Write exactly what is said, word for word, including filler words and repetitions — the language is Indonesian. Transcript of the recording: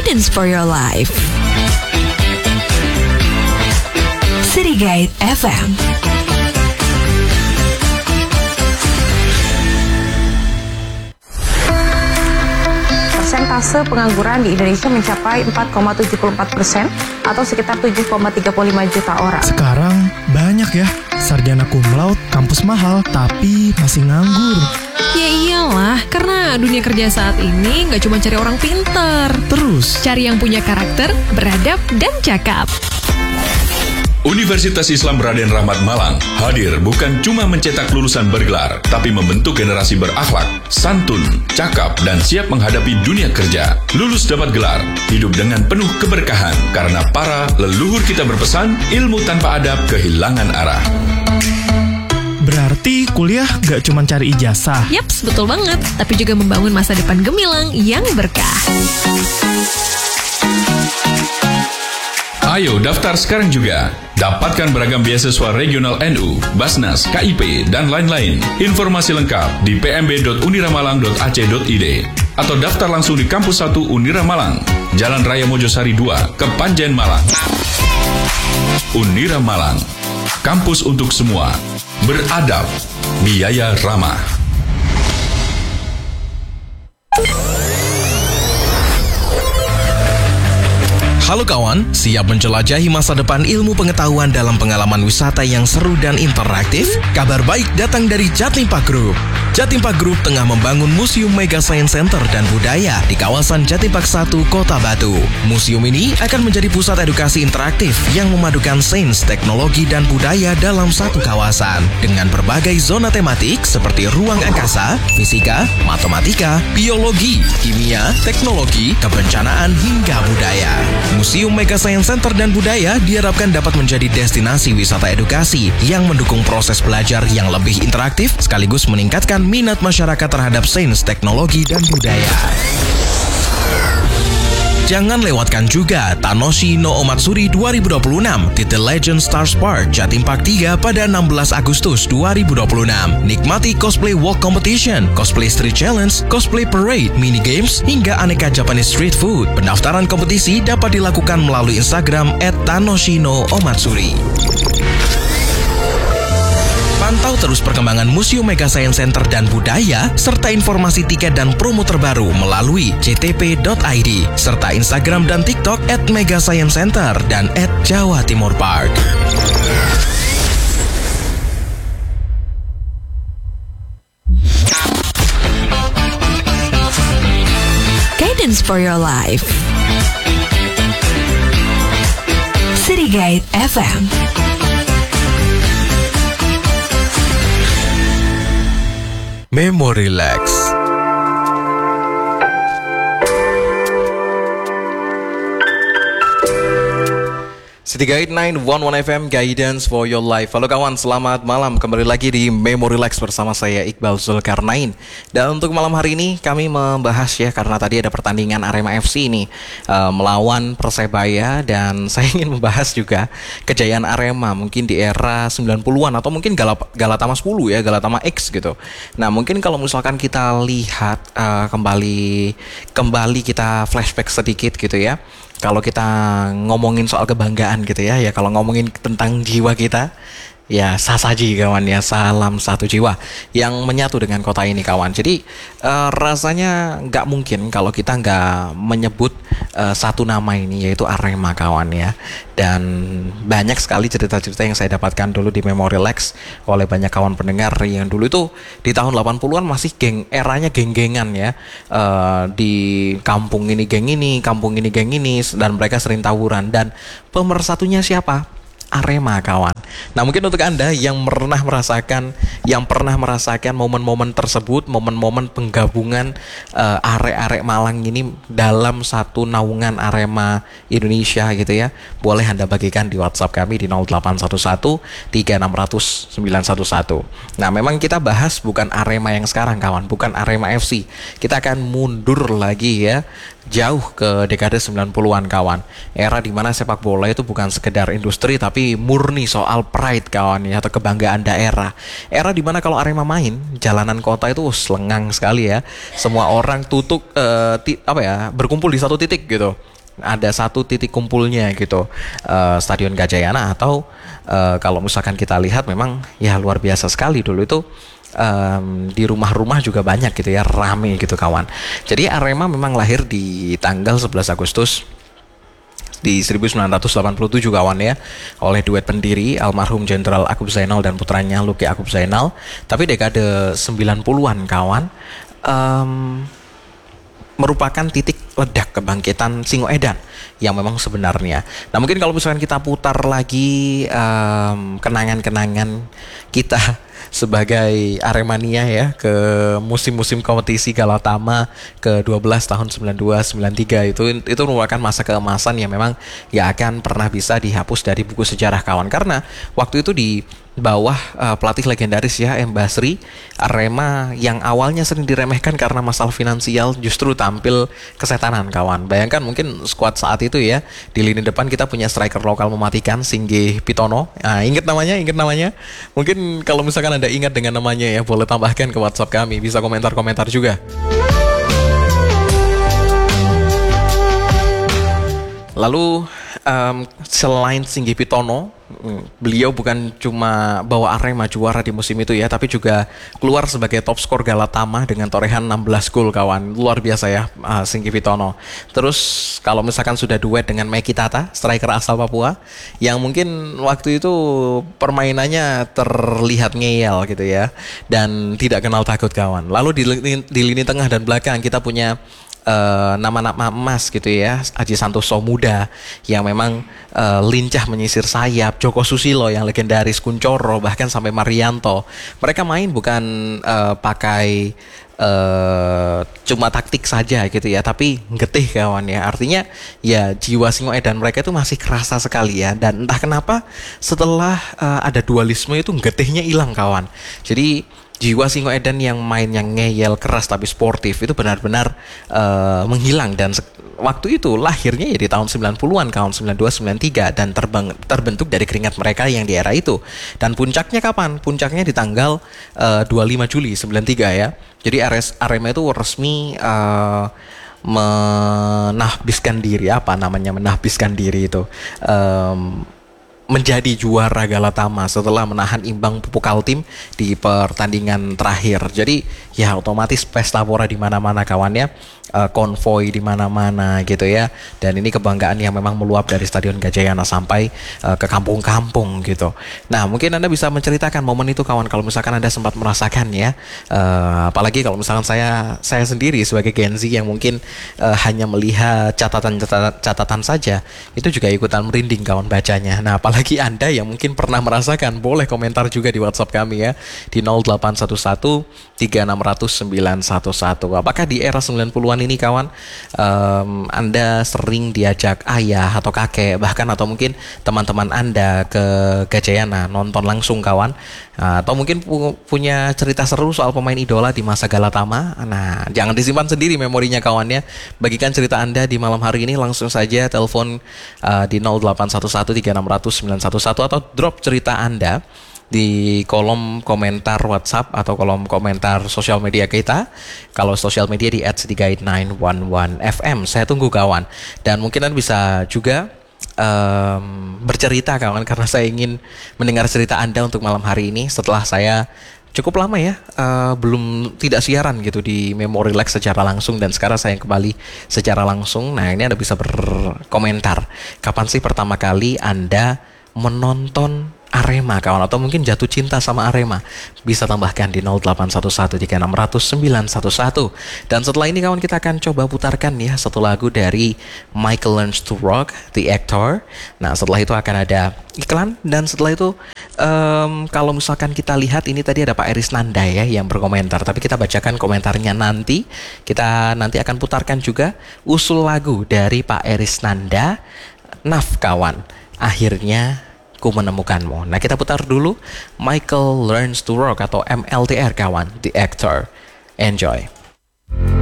Guidance for your life. City Guide F M. Persentase pengangguran di Indonesia mencapai empat koma tujuh puluh empat persen atau sekitar tujuh koma tiga puluh lima juta orang. Sekarang banyak ya sarjana cum laude, kampus mahal, tapi masih nganggur. Ya iyalah, karena dunia kerja saat ini nggak cuma cari orang pintar. Terus? Cari yang punya karakter, beradab, dan cakap. Universitas Islam Raden Rahmat Malang hadir bukan cuma mencetak lulusan bergelar, tapi membentuk generasi berakhlak, santun, cakap, dan siap menghadapi dunia kerja. Lulus dapat gelar, hidup dengan penuh keberkahan, karena para leluhur kita berpesan, ilmu tanpa adab kehilangan arah. Berarti kuliah gak cuma cari ijazah. Yaps, betul banget. Tapi juga membangun masa depan gemilang yang berkah. Ayo daftar sekarang juga. Dapatkan beragam beasiswa regional N U, Basnas, K I P, dan lain-lain. Informasi lengkap di p m b dot uniramalang dot a c dot i d atau daftar langsung di Kampus satu Unira Malang, Jalan Raya Mojosari dua, Kepanjen Malang. Unira Malang, kampus untuk semua. Beradab, biaya ramah. Halo kawan, siap menjelajahi masa depan ilmu pengetahuan dalam pengalaman wisata yang seru dan interaktif? Kabar baik datang dari Jatim Park Group. Jatim Park Group tengah membangun Museum Mega Science Center dan Budaya di kawasan Jatim Park satu, Kota Batu. Museum ini akan menjadi pusat edukasi interaktif yang memadukan sains, teknologi, dan budaya dalam satu kawasan dengan berbagai zona tematik seperti ruang angkasa, fisika, matematika, biologi, kimia, teknologi, kebencanaan, hingga budaya. Museum Mega Science Center dan Budaya diharapkan dapat menjadi destinasi wisata edukasi yang mendukung proses belajar yang lebih interaktif sekaligus meningkatkan minat masyarakat terhadap sains, teknologi, dan budaya. Jangan lewatkan juga Tanoshi no Omatsuri dua ribu dua puluh enam di The Legend Stars Park Jatim Park tiga pada enam belas Agustus dua ribu dua puluh enam. Nikmati cosplay walk competition, cosplay street challenge, cosplay parade, mini games, hingga aneka Japanese street food. Pendaftaran kompetisi dapat dilakukan melalui Instagram at Tanoshi no Omatsuri. Pantau terus perkembangan Museum Mega Science Center dan Budaya, serta informasi tiket dan promo terbaru melalui j t p dot i d, serta Instagram dan TikTok at Mega Science Center dan at Jawa Timur Park. Guidance for your life. City Guide F M. Memory Relax. City Guide sembilan satu satu F M, Guidance for your life. Halo kawan, selamat malam. Kembali lagi di Memory Relax bersama saya Iqbal Zulkarnain. Dan untuk malam hari ini kami membahas ya, karena tadi ada pertandingan Arema F C ini uh, melawan Persebaya. Dan saya ingin membahas juga kejayaan Arema mungkin di era sembilan puluhan atau mungkin Galap- Galatama sepuluh ya, Galatama X gitu. Nah mungkin kalau misalkan kita lihat uh, kembali Kembali kita flashback sedikit gitu ya. Kalau kita ngomongin soal kebanggaan gitu ya, ya kalau ngomongin tentang jiwa kita, ya sasaji kawan ya, salam satu jiwa yang menyatu dengan kota ini kawan. Jadi uh, rasanya nggak mungkin kalau kita nggak menyebut uh, satu nama ini, yaitu Arema kawan ya. Dan banyak sekali cerita-cerita yang saya dapatkan dulu di Memory Relax oleh banyak kawan pendengar yang dulu itu di tahun delapan puluhan masih geng, eranya geng-gengan ya, uh, di kampung ini geng ini, kampung ini geng ini, dan mereka sering tawuran. Dan pemersatunya siapa? Arema kawan. Nah mungkin untuk Anda yang pernah merasakan yang pernah merasakan momen-momen tersebut, momen-momen penggabungan uh, arek-arek Malang ini dalam satu naungan Arema Indonesia gitu ya, boleh Anda bagikan di WhatsApp kami di nol delapan satu satu tiga enam nol nol sembilan satu satu. Nah memang kita bahas bukan Arema yang sekarang kawan, bukan Arema F C. Kita akan mundur lagi ya, jauh ke dekade sembilan puluhan kawan. Era dimana sepak bola itu bukan sekedar industri tapi murni soal pride kawan ya, atau kebanggaan daerah. Era dimana kalau Arema main, jalanan kota itu lengang sekali ya. Semua orang tutup uh, ti- apa ya berkumpul di satu titik gitu. ada satu titik kumpulnya gitu, uh, Stadion Gajayana, atau uh, kalau misalkan kita lihat memang ya luar biasa sekali dulu itu. Um, di rumah-rumah juga banyak gitu ya, rame gitu kawan. Jadi Arema memang lahir di tanggal sebelas Agustus di seribu sembilan ratus delapan puluh tujuh kawan ya, oleh duet pendiri almarhum Jenderal Akub Zainal dan putranya Luki Akub Zainal. Tapi dekade sembilan puluhan kawan, um, merupakan titik ledak kebangkitan Singoedan yang memang sebenarnya. Nah mungkin kalau misalkan kita putar lagi um, kenangan-kenangan kita sebagai Aremania ya ke musim-musim kompetisi Galatama ke dua belas tahun sembilan puluh dua sembilan puluh tiga itu itu merupakan masa keemasan yang memang gak akan pernah bisa dihapus dari buku sejarah kawan, karena waktu itu di bawah uh, pelatih legendaris ya M. Basri, Arema yang awalnya sering diremehkan karena masalah finansial justru tampil kesetanan kawan. Bayangkan mungkin skuad saat itu ya, di lini depan kita punya striker lokal mematikan Singgih Pitono. Nah, ingat namanya, ingat namanya. Mungkin kalau misalkan Anda ingat dengan namanya ya, boleh tambahkan ke WhatsApp kami, bisa komentar-komentar juga. Lalu um, selain Singgih Pitono, beliau bukan cuma bawa Arema juara di musim itu ya, tapi juga keluar sebagai top skor Galatama dengan torehan enam belas gol kawan. Luar biasa ya uh, Singgih Pitono. Terus kalau misalkan sudah duet dengan Meki Tata, striker asal Papua, yang mungkin waktu itu permainannya terlihat ngeyel gitu ya, dan tidak kenal takut kawan. Lalu di, di lini tengah dan belakang kita punya Uh, nama-nama emas gitu ya, Aji Santoso muda yang memang uh, lincah menyisir sayap, Joko Susilo yang legendaris, Kuncoro, bahkan sampai Marianto. Mereka main bukan uh, pakai uh, cuma taktik saja gitu ya, tapi getih kawan ya. Artinya ya jiwa Singoedan mereka itu masih kerasa sekali ya, dan entah kenapa setelah uh, ada dualisme itu getihnya hilang kawan. Jadi jiwa Singoedan yang main yang ngeyel keras tapi sportif itu benar-benar uh, menghilang, dan se- waktu itu lahirnya ya di tahun sembilan puluhan kawan, sembilan puluh dua sembilan puluh tiga, dan terbang, terbentuk dari keringat mereka yang di era itu. Dan puncaknya kapan? Puncaknya di tanggal uh, dua puluh lima Juli sembilan puluh tiga ya. Jadi Arema itu resmi uh, menahbiskan diri, apa namanya menahbiskan diri itu, um, menjadi juara Galatama setelah menahan imbang Pupuk Kaltim di pertandingan terakhir. Jadi ya otomatis pesta pora di mana-mana kawannya, uh, konvoi di mana-mana gitu ya. Dan ini kebanggaan yang memang meluap dari Stadion Gajayana sampai uh, ke kampung-kampung gitu. Nah, mungkin Anda bisa menceritakan momen itu kawan, kalau misalkan Anda sempat merasakan ya. Uh, apalagi kalau misalkan saya saya sendiri sebagai Gen Z yang mungkin uh, hanya melihat catatan-catatan catatan saja, itu juga ikutan merinding kawan bacanya. Nah, apalagi bagi Anda yang mungkin pernah merasakan, boleh komentar juga di WhatsApp kami ya, di nol delapan satu satu tiga enam nol nol sembilan satu satu. Apakah di era sembilan puluhan ini kawan, um, Anda sering diajak ayah atau kakek bahkan atau mungkin teman-teman Anda ke Gajayana nonton langsung kawan, uh, atau mungkin pu- punya cerita seru soal pemain idola di masa Galatama? Nah, jangan disimpan sendiri memorinya kawannya. Bagikan cerita Anda di malam hari ini, langsung saja telepon uh, di nol delapan satu satu tiga enam nol nol sembilan satu satu atau drop cerita Anda di kolom komentar WhatsApp atau kolom komentar sosial media kita. Kalau sosial media di at tiga delapan sembilan satu F M. Saya tunggu kawan. Dan mungkin Anda bisa juga um, bercerita kawan, karena saya ingin mendengar cerita Anda untuk malam hari ini setelah saya cukup lama ya uh, belum tidak siaran gitu di Memory Relax secara langsung, dan sekarang saya kembali secara langsung. Nah, ini Anda bisa berkomentar, kapan sih pertama kali Anda menonton Arema kawan, atau mungkin jatuh cinta sama Arema? Bisa tambahkan di nol delapan satu satu tiga enam nol nol sembilan satu satu. Dan setelah ini kawan, kita akan coba putarkan ya satu lagu dari Michael Learns to Rock, The Actor. Nah, setelah itu akan ada iklan, dan setelah itu um, kalau misalkan kita lihat ini tadi ada Pak Eris Nanda ya yang berkomentar, tapi kita bacakan komentarnya nanti. Kita nanti akan putarkan juga usul lagu dari Pak Eris Nanda, Naf kawan, Akhirnya Ku Menemukanmu. Nah, kita putar dulu Michael Learns to Rock atau M L T R kawan, The Actor. Enjoy.